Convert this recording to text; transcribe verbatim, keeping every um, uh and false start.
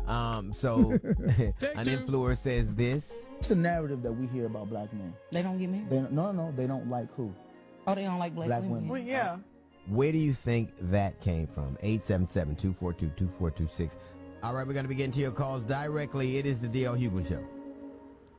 Um, so an influencer says this. It's the narrative that we hear about black men. They don't get married? They, no, no, they don't like who? Oh, they don't like black, black women? women. Well, yeah. Where do you think that came from? eight seven seven, two four two, two four two six. All right, we're going to be getting to your calls directly. It is the D L Hughley Show.